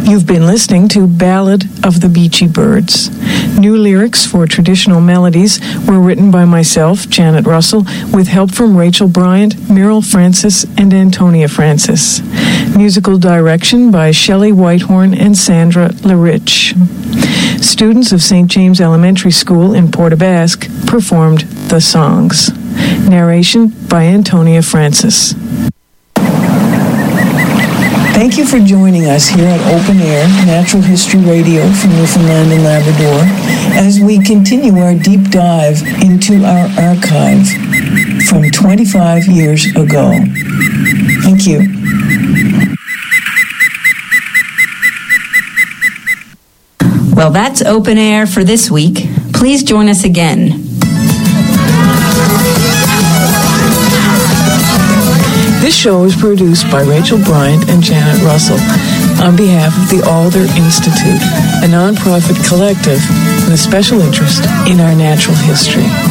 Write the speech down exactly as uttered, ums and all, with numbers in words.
You've been listening to Ballad of the Beachy Birds. New lyrics for traditional melodies were written by myself, Janet Russell, with help from Rachel Bryant, Meryl Francis, and Antonia Francis. Musical direction by Shelley Whitehorn and Sandra LaRich. Students of Saint James Elementary School in Port aux Basques performed the songs. Narration by Antonia Francis. Thank you for joining us here at Open Air, Natural History Radio from Newfoundland and Labrador, as we continue our deep dive into our archive from twenty-five years ago. Thank you. Well, that's Open Air for this week. Please join us again. This show is produced by Rachel Bryant and Janet Russell on behalf of the Alder Institute, a nonprofit collective with a special interest in our natural history.